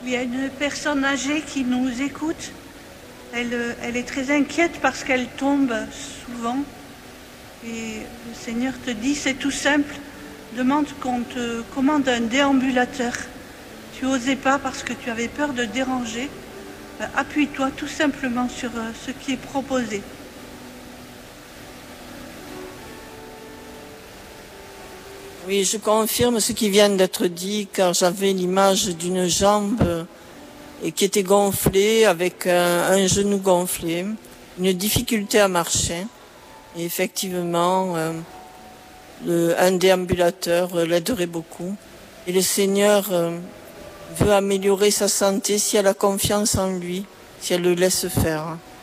Il y a une personne âgée qui nous écoute. Elle est très inquiète parce qu'elle tombe souvent. Et le Seigneur te dit, c'est tout simple, demande qu'on te commande un déambulateur. Tu n'osais pas parce que tu avais peur de déranger. Appuie-toi tout simplement sur ce qui est proposé. Oui, je confirme ce qui vient d'être dit, car j'avais l'image d'une jambe et qui était gonflée, avec un genou gonflé, une difficulté à marcher. Et effectivement, un déambulateur l'aiderait beaucoup. Et le Seigneur veut améliorer sa santé si elle a confiance en lui, si elle le laisse faire.